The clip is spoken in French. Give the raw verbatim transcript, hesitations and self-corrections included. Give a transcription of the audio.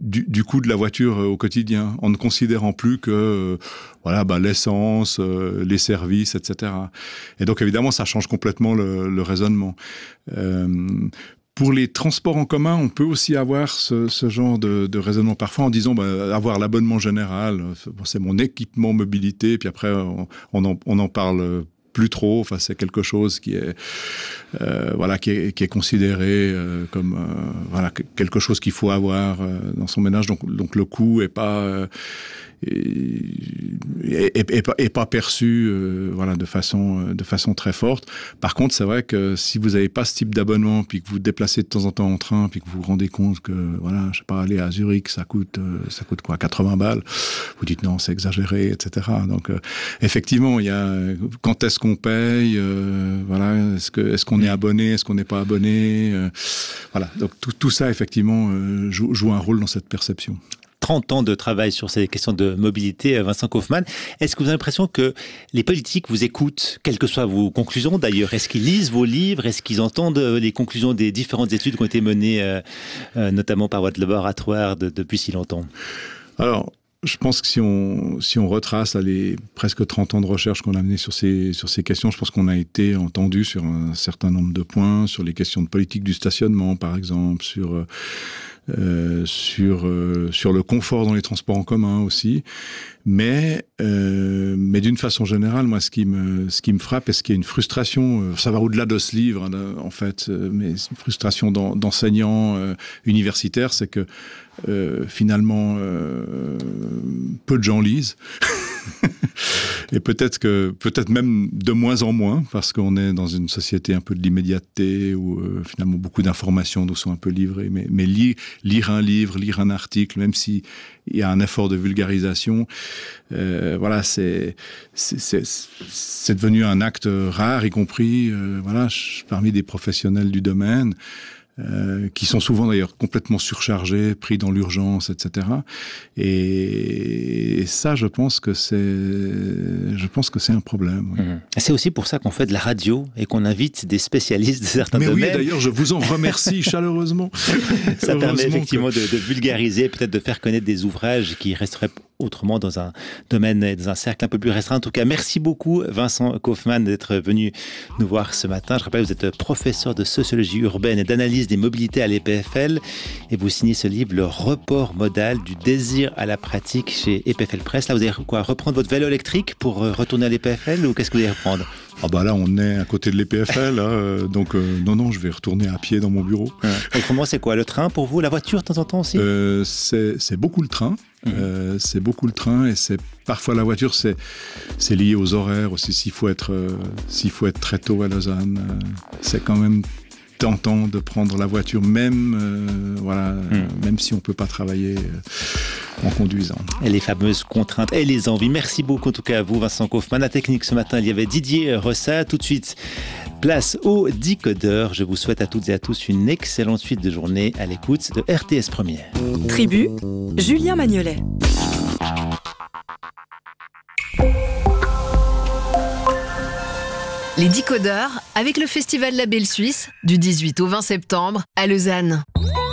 du, du coût de la voiture au quotidien, en ne considérant plus que euh, voilà, bah, l'essence, euh, les services, et cetera. Et donc évidemment, ça change complètement le, le raisonnement. Euh, Pour les transports en commun, on peut aussi avoir ce, ce genre de, de raisonnement parfois en disant bah, avoir l'abonnement général, c'est mon équipement mobilité, puis après on, on, en, on en parle plus trop. Enfin, c'est quelque chose qui est euh, voilà qui est, qui est considéré euh, comme euh, voilà quelque chose qu'il faut avoir euh, dans son ménage. Donc donc le coût est pas euh, Et, et, et, et pas perçu euh, voilà de façon de façon très forte. Par contre, c'est vrai que si vous n'avez pas ce type d'abonnement, puis que vous vous déplacez de temps en temps en train, puis que vous vous rendez compte que voilà, je sais pas, aller à Zurich, ça coûte euh, ça coûte quoi, quatre-vingts balles. Vous dites non, c'est exagéré, et cetera. Donc euh, effectivement, il y a quand est-ce qu'on paye, euh, voilà, est-ce que est-ce qu'on est abonné, est-ce qu'on n'est pas abonné, euh, voilà. Donc tout tout ça effectivement euh, joue, joue un rôle dans cette perception. trente ans de travail sur ces questions de mobilité, Vincent Kaufmann. Est-ce que vous avez l'impression que les politiques vous écoutent, quelles que soient vos conclusions d'ailleurs? Est-ce qu'ils lisent vos livres? Est-ce qu'ils entendent les conclusions des différentes études qui ont été menées, euh, euh, notamment par votre laboratoire de, depuis si longtemps? Alors, je pense que si on, si on retrace là, les presque trente ans de recherche qu'on a mené sur ces, sur ces questions, je pense qu'on a été entendu sur un certain nombre de points, sur les questions de politique du stationnement, par exemple, sur... Euh, Euh, sur euh, sur le confort dans les transports en commun aussi, mais euh, mais d'une façon générale, moi ce qui me ce qui me frappe, et ce qui est une frustration, euh, ça va au-delà de ce livre hein, en fait, euh, mais c'est une frustration d'en, d'enseignants euh, universitaires, c'est que euh, finalement euh, peu de gens lisent. Et peut-être que, peut-être même de moins en moins, parce qu'on est dans une société un peu de l'immédiateté, où euh, finalement beaucoup d'informations nous sont un peu livrées. Mais, mais lire, lire un livre, lire un article, même s'il y a un effort de vulgarisation, euh, voilà, c'est, c'est, c'est, c'est devenu un acte rare, y compris euh, voilà, parmi des professionnels du domaine. Euh, qui sont souvent d'ailleurs complètement surchargés, pris dans l'urgence, et cetera. Et, et ça, je pense que c'est, je pense que c'est un problème. Oui. Mmh. C'est aussi pour ça qu'on fait de la radio et qu'on invite des spécialistes de certains Mais domaines. Mais oui, d'ailleurs, je vous en remercie chaleureusement. Ça permet effectivement que... de, de vulgariser, peut-être de faire connaître des ouvrages qui resteraient autrement dans un domaine, dans un cercle un peu plus restreint. En tout cas, merci beaucoup Vincent Kaufmann d'être venu nous voir ce matin. Je rappelle, vous êtes professeur de sociologie urbaine et d'analyse des mobilités à l'E P F L et vous signez ce livre, Le report modal du désir à la pratique chez E P F L Press. Là, vous allez quoi, reprendre votre vélo électrique pour retourner à l'E P F L ou qu'est-ce que vous allez reprendre? Ah bah là, on est à côté de l'E P F L, hein, donc euh, non, non, je vais retourner à pied dans mon bureau. Ouais. Autrement, c'est quoi, le train pour vous? La voiture, de temps en temps aussi? euh, c'est, c'est beaucoup le train. Mmh. Euh, c'est beaucoup le train et c'est parfois la voiture, c'est, c'est lié aux horaires aussi. S'il faut être, euh, s'il faut être très tôt à Lausanne, euh, c'est quand même tentant de prendre la voiture, même, euh, voilà, mmh. même si on ne peut pas travailler euh, en conduisant. Et les fameuses contraintes et les envies. Merci beaucoup en tout cas à vous, Vincent Kaufmann. À Technique ce matin, il y avait Didier Ressat. Tout de suite, place au Décodeur. Je vous souhaite à toutes et à tous une excellente suite de journée à l'écoute de R T S Première. Tribu, Julien Magnolet. Les Décodeurs avec le Festival La Belle Suisse du dix-huit au vingt septembre à Lausanne.